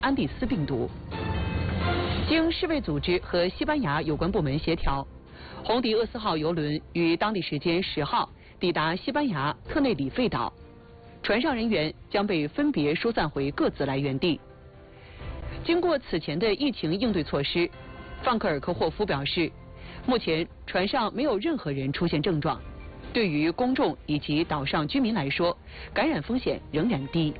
安第斯病毒。经世卫组织和西班牙有关部门协调，红迪厄斯号邮轮于当地时间10号抵达西班牙特内里费岛，船上人员将被分别疏散回各自来源地。经过此前的疫情应对措施，范克尔科霍夫表示，目前船上没有任何人出现症状，对于公众以及岛上居民来说，感染风险仍然低。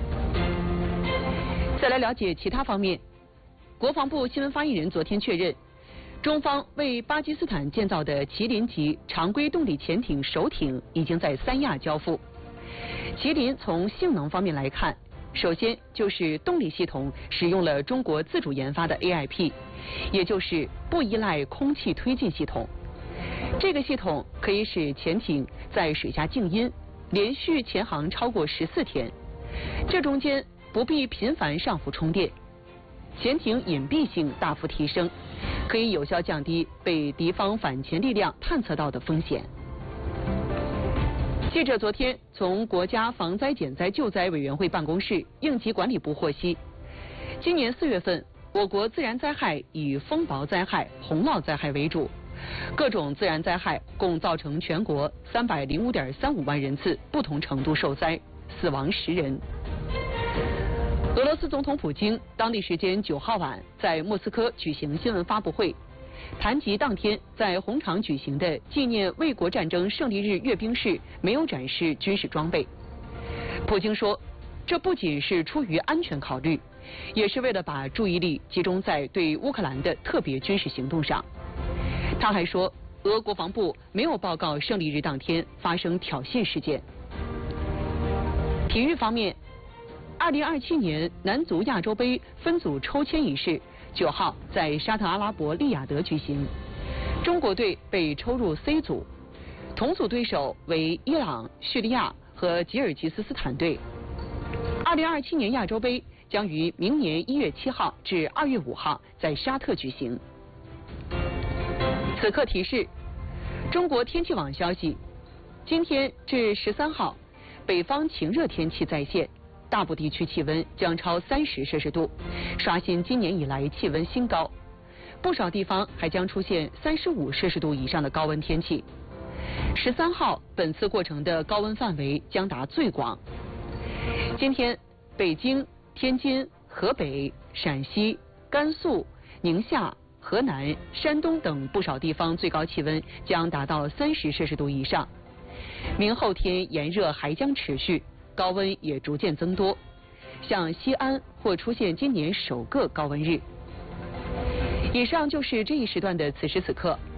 再来了解其他方面，国防部新闻发言人昨天确认，中方为巴基斯坦建造的麒麟级常规动力潜艇首艇已经在三亚交付。麒麟从性能方面来看，首先就是动力系统使用了中国自主研发的 AIP， 也就是不依赖空气推进系统。这个系统可以使潜艇在水下静音，连续潜航超过14天，这中间不必频繁上浮充电，潜艇隐蔽性大幅提升，可以有效降低被敌方反潜力量探测到的风险。记者昨天从国家防灾减灾救灾委员会办公室应急管理部获悉，今年4月份，我国自然灾害以风雹灾害、洪涝灾害为主，各种自然灾害共造成全国305.35万人次不同程度受灾，死亡10人。俄罗斯总统普京当地时间9号晚在莫斯科举行新闻发布会，谈及当天在红场举行的纪念卫国战争胜利日阅兵式没有展示军事装备。普京说，这不仅是出于安全考虑，也是为了把注意力集中在对乌克兰的特别军事行动上。他还说，俄国防部没有报告胜利日当天发生挑衅事件。体育方面，2027年男足亚洲杯分组抽签仪式9号在沙特阿拉伯利雅得举行，中国队被抽入 C 组，同组对手为伊朗、叙利亚和吉尔吉斯斯坦队。2027年亚洲杯将于明年1月7号至2月5号在沙特举行。此刻提示，中国天气网消息，今天至13号，北方晴热天气再现，大部地区气温将超30摄氏度，刷新今年以来气温新高。不少地方还将出现35摄氏度以上的高温天气。13号本次过程的高温范围将达最广。今天，北京、天津、河北、陕西、甘肃、宁夏、河南、山东等不少地方最高气温将达到30摄氏度以上。明后天炎热还将持续，高温也逐渐增多，像西安或出现今年首个高温日。以上就是这一时段的此时此刻。